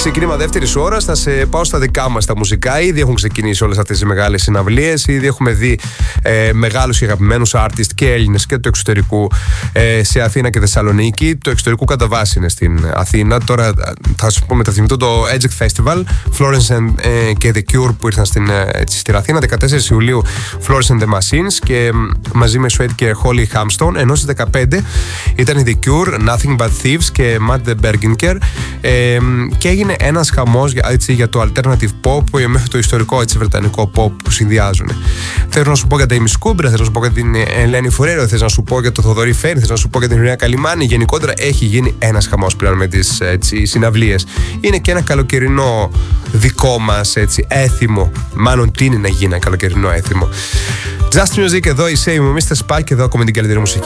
ξεκίνημα δεύτερης ώρας θα σε πάω στα δικά μας τα μουσικά. Ήδη έχουν ξεκινήσει όλες αυτές τις μεγάλες συναυλίες. Ήδη έχουμε δει μεγάλους και αγαπημένους artists και Έλληνες και του εξωτερικού σε Αθήνα και Θεσσαλονίκη. Το εξωτερικού κατά βάση είναι στην Αθήνα. Τώρα θα σου πω μεταθυμητό το Edgec Festival, Florence και The Cure που ήρθαν στην Αθήνα. 14 Ιουλίου Florence and the Machines και μαζί με Sweat και Holly Hamstone. Ενώ στις 15 ήταν η The Cure, Nothing But Thieves και Matt the Bergenker. Και έγινε ένας χαμός για το alternative pop μέχρι το ιστορικό βρετανικό pop που συνδυάζουν. Θέλω να σου πω για τα ημισκούμπρα, θέλω να σου πω για την Ελένη Φορέρο, θέλω να σου πω για το Θοδωρή Φέρη, θέλω να σου πω για την Ρέα Καλιμάνη. Γενικότερα έχει γίνει ένας χαμός πλέον με τις συναυλίες. Είναι και ένα καλοκαιρινό δικό μας έθιμο. Μάλλον τι είναι να γίνει ένα καλοκαιρινό έθιμο. Just Music, εδώ η Save μου, Mr. Spike, εδώ ακούμε την καλύτερη μουσική.